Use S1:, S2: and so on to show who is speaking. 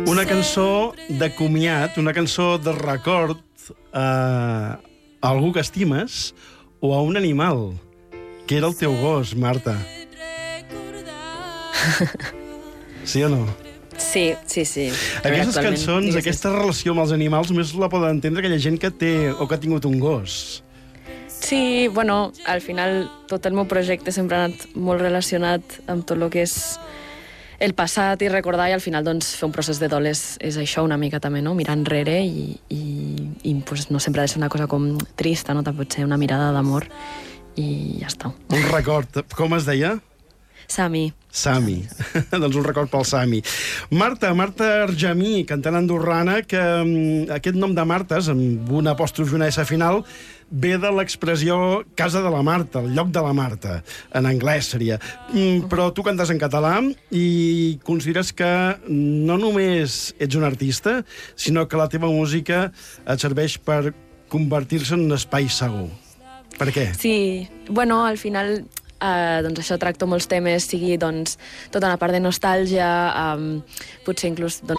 S1: Una cançó de comiat, una cançó de record a algú que estimes o a un animal, que era el teu gos, Marta. Sí o no?
S2: Sí.
S1: Aquestes cançons, aquesta relació amb els animals, només la poden entendre aquella gent que té o que ha tingut un gos.
S2: Sí, bueno, al final tot el meu projecte sempre ha anat molt relacionat amb tot el que és el passat i recordar, i al final doncs, fer un procés de dol és això una mica també, no? Mirar enrere i pues, no sempre ha de ser una cosa com trista, no? Pot ser una mirada d'amor i ja està.
S1: Un record. Com es deia?
S2: Sami.
S1: Doncs un record pel Sami. Marta Argemí, cantant andorrana, que aquest nom de Martes, amb un apòstrof i una S final, ve de l'expressió casa de la Marta, el lloc de la Marta, en anglès seria. Però tu cantes en català i consideres que no només ets un artista, sinó que la teva música et serveix per convertir-se en un espai segur. Per què?
S2: Sí, bueno, al final doncs això, tracto molts temes, sigui doncs, tota una part de nostàlgia, potser inclús doncs,